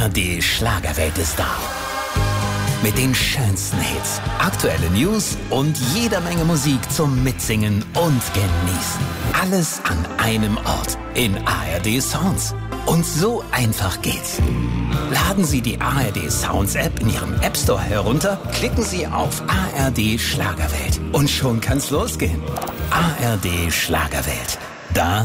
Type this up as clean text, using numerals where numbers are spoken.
ARD Schlagerwelt ist da. Mit den schönsten Hits, aktuelle News und jeder Menge Musik zum Mitsingen und Genießen. Alles an einem Ort in ARD Sounds. Und so einfach geht's. Laden Sie die ARD Sounds App in Ihrem App Store herunter, klicken Sie auf ARD Schlagerwelt und schon kann's losgehen. ARD Schlagerwelt. Da